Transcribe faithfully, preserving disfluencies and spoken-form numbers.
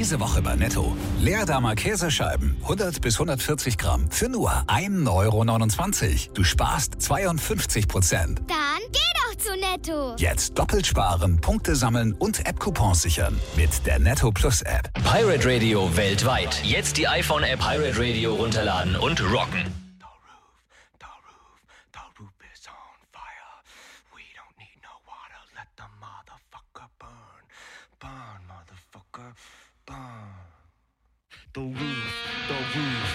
Diese Woche bei Netto. Leerdamer Käsescheiben, hundert bis hundertvierzig Gramm, für nur ein Euro neunundzwanzig. Du sparst zweiundfünfzig Prozent. Dann geh doch zu Netto. Jetzt doppelt sparen, Punkte sammeln und App-Coupons sichern. Mit der Netto Plus App. Pirate Radio weltweit. Jetzt die iPhone-App Pirate Radio runterladen und rocken. Burn, motherfucker, burn. The roof, the roof.